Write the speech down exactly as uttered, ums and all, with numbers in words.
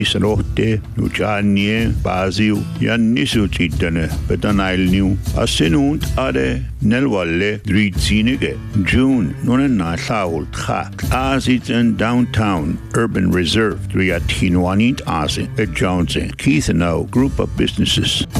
Isanote, Nuchanie, Basil, Yannisutitane, Betanailnu, Asinunt Ade, Nelwalle, Dritzinige, June, Nonana Saul, Tchak, Azit and Downtown Urban Reserve, Driatinwanit Asin, at Johnson, Keithanow, Group of Businesses.